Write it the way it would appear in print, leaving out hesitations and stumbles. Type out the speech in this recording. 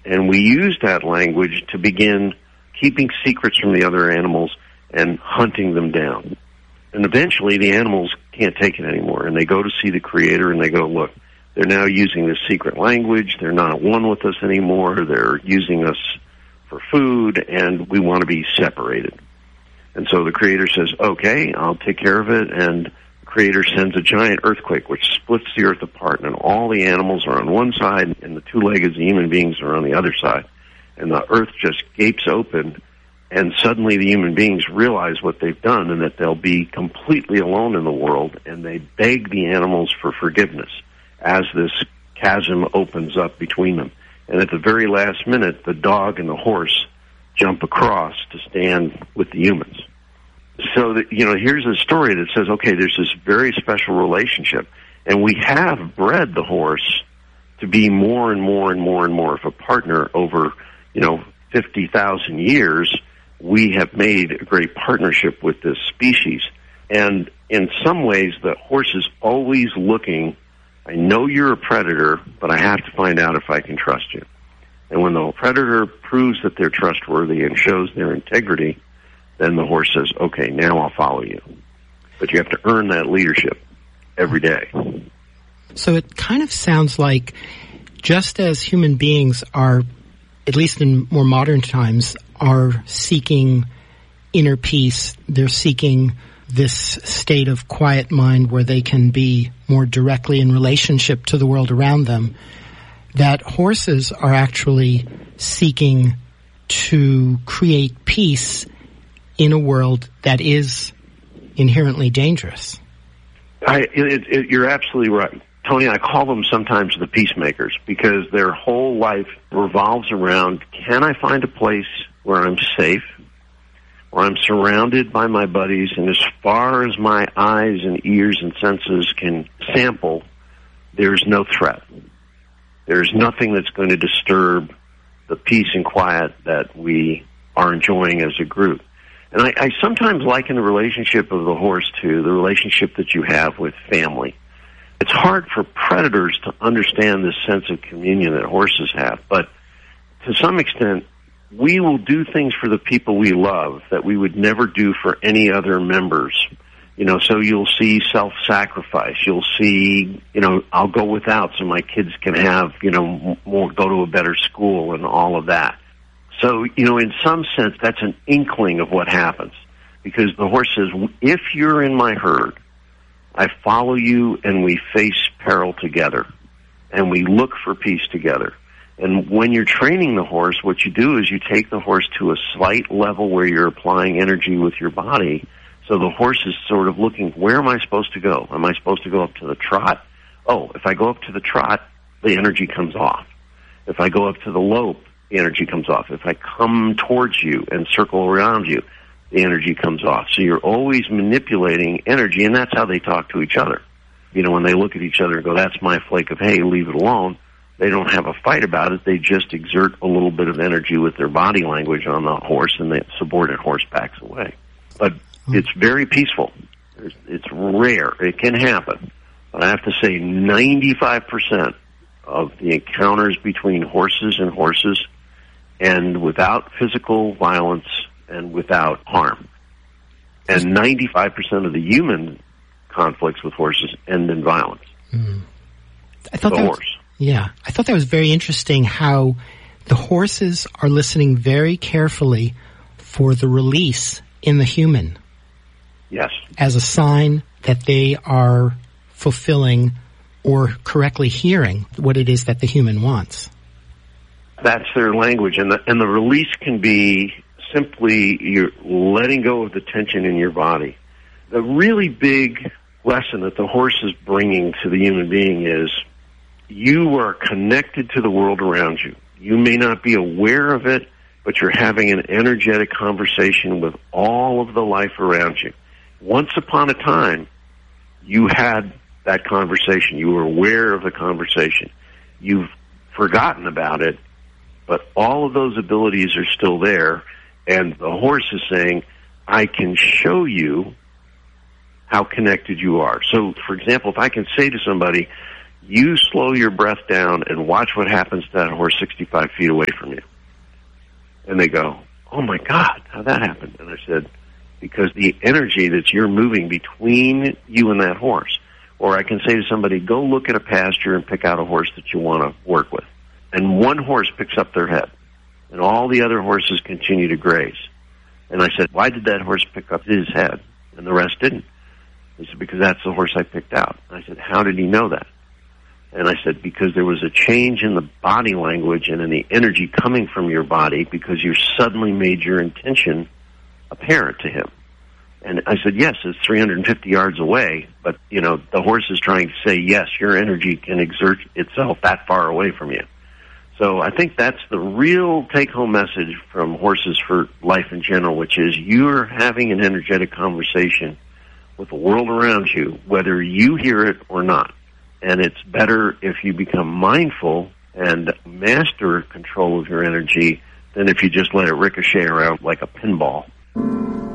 And we use that language to begin keeping secrets from the other animals and hunting them down. And eventually the animals can't take it anymore, and they go to see the Creator and they go, look, they're now using this secret language, they're not one with us anymore, they're using us for food, and we want to be separated. And so the Creator says, okay, I'll take care of it, and the Creator sends a giant earthquake which splits the earth apart, and all the animals are on one side, and the two-legged human beings are on the other side. And the earth just gapes open, and suddenly the human beings realize what they've done and that they'll be completely alone in the world, and they beg the animals for forgiveness as this chasm opens up between them. And at the very last minute, the dog and the horse jump across to stand with the humans. So that, here's a story that says, okay, there's this very special relationship, and we have bred the horse to be more and more and more and more of a partner over, 50,000 years. We have made a great partnership with this species. And in some ways, the horse is always looking, I know you're a predator, but I have to find out if I can trust you. And when the predator proves that they're trustworthy and shows their integrity, then the horse says, okay, now I'll follow you. But you have to earn that leadership every day. So it kind of sounds like just as human beings are, at least in more modern times, are seeking inner peace, they're seeking this state of quiet mind where they can be more directly in relationship to the world around them, that horses are actually seeking to create peace in a world that is inherently dangerous. You're absolutely right. Tony, I call them sometimes the peacemakers because their whole life revolves around, can I find a place where I'm safe, where I'm surrounded by my buddies, and as far as my eyes and ears and senses can sample, there's no threat. There's nothing that's going to disturb the peace and quiet that we are enjoying as a group. And I sometimes liken the relationship of the horse to the relationship that you have with family. It's hard for predators to understand this sense of communion that horses have, but to some extent, we will do things for the people we love that we would never do for any other members. So you'll see self-sacrifice. You'll see, I'll go without so my kids can have, more, go to a better school and all of that. So, in some sense, that's an inkling of what happens. Because the horse says, if you're in my herd, I follow you and we face peril together. And we look for peace together. And when you're training the horse, what you do is you take the horse to a slight level where you're applying energy with your body. So the horse is sort of looking, where am I supposed to go? Am I supposed to go up to the trot? Oh, if I go up to the trot, the energy comes off. If I go up to the lope, the energy comes off. If I come towards you and circle around you, the energy comes off. So you're always manipulating energy, and that's how they talk to each other. When they look at each other and go, that's my flake of hay, leave it alone, they don't have a fight about it. They just exert a little bit of energy with their body language on the horse, and the subordinate horse backs away. But it's very peaceful. It's rare. It can happen. But I have to say 95% of the encounters between horses and without physical violence and without harm. And 95% of the human conflicts with horses end in violence. I thought I thought that was very interesting how the horses are listening very carefully for the release in the human. Yes. As a sign that they are fulfilling or correctly hearing what it is that the human wants. That's their language, and the release can be simply you're letting go of the tension in your body. The really big lesson that the horse is bringing to the human being is you are connected to the world around you. You may not be aware of it, but you're having an energetic conversation with all of the life around you. Once upon a time, you had that conversation. You were aware of the conversation. You've forgotten about it, but all of those abilities are still there, and the horse is saying, I can show you how connected you are. So, for example, if I can say to somebody, you slow your breath down and watch what happens to that horse 65 feet away from you. And they go, oh my God, how'd that happen? And I said, because the energy that you're moving between you and that horse. Or I can say to somebody, go look at a pasture and pick out a horse that you want to work with. And one horse picks up their head, and all the other horses continue to graze. And I said, why did that horse pick up his head and the rest didn't? He said, because that's the horse I picked out. I said, how did he know that? And I said, because there was a change in the body language and in the energy coming from your body because you suddenly made your intention apparent to him. And I said, yes, it's 350 yards away, but, you know, the horse is trying to say, yes, your energy can exert itself that far away from you. So I think that's the real take-home message from Horses for Life in general, which is you're having an energetic conversation with the world around you, whether you hear it or not. And it's better if you become mindful and master control of your energy than if you just let it ricochet around like a pinball.